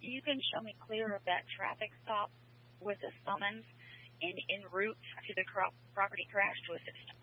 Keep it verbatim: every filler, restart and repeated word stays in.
You can show me clear of that traffic stop with a summons and en route to the cro- property crash to assist.